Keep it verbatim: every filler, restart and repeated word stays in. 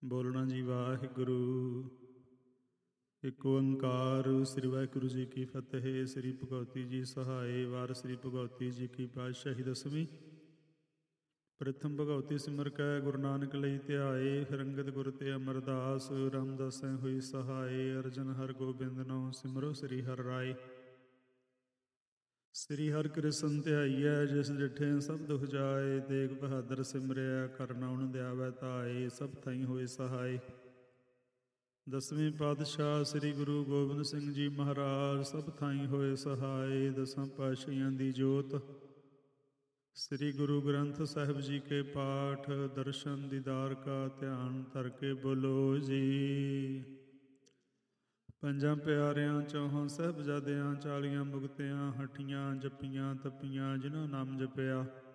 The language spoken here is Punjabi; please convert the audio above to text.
ਬੋਲਣਾ ਜੀ ਵਾਹਿਗੁਰੂ। ਇੱਕ ਓੰਕਾਰ। ਸ੍ਰੀ ਵਾਹਿਗੁਰੂ ਜੀ ਕੀ ਫਤਿਹ। ਸ੍ਰੀ ਭਗਵਤੀ ਜੀ ਸਹਾਏ। ਵਾਰ ਸ੍ਰੀ ਭਗਵਤੀ ਜੀ ਕੀ ਪਾਤਸ਼ਾਹੀ ਦਸਵੀਂ। ਪ੍ਰਥਮ ਭਗਵਤੀ ਸਿਮਰ ਕੈ ਗੁਰੂ ਨਾਨਕ ਲਈ ਧਿਆਏ। ਫਿਰ ਅੰਗਦ ਗੁਰ ਤੇ ਅਮਰਦਾਸ ਰਾਮਦਾਸੈ ਹੋਈ ਸਹਾਏ। ਅਰਜਨ ਹਰ ਗੋਬਿੰਦ ਨੋ ਸਿਮਰੋ ਸ੍ਰੀ ਹਰਿ ਰਾਏ। ਸ੍ਰੀ ਹਰਿ ਕ੍ਰਿਸ਼ਨ ਧਿਆਈਐ ਜਿਸ ਡਿਠੇ ਸਭ ਦੁਖ ਜਾਏ। ਤੇਗ ਬਹਾਦਰ ਸਿਮਰਿਆ ਕਰਨਾਉਣ ਦਿਆਵੈ ਤਾਏ। ਸਭ ਥਾਈ ਹੋਏ ਸਹਾਏ। ਦਸਵੇਂ ਪਾਤਸ਼ਾਹ ਸ੍ਰੀ ਗੁਰੂ ਗੋਬਿੰਦ ਸਿੰਘ ਜੀ ਮਹਾਰਾਜ ਸਭ ਥਾਈ ਹੋਏ ਸਹਾਏ। ਦਸਾਂ ਪਾਤਸ਼ਾਹੀਆਂ ਦੀ ਜੋਤ ਸ੍ਰੀ ਗੁਰੂ ਗ੍ਰੰਥ ਸਾਹਿਬ ਜੀ ਕੇ ਪਾਠ ਦਰਸ਼ਨ ਦੀਦਾਰ ਕਾ ਧਿਆਨ ਧਰ ਕੇ ਬੋਲੋ ਜੀ। ਪੰਜਾਂ ਪਿਆਰਿਆਂ ਚੌਹਾਂ ਸਾਹਿਬਜ਼ਾਦਿਆਂ ਚਾਲੀਆਂ ਮੁਕਤਿਆਂ ਹੱਟੀਆਂ ਜੱਪੀਆਂ ਤੱਪੀਆਂ ਜਿਨ੍ਹਾਂ ਨਾਮ ਜਪਿਆ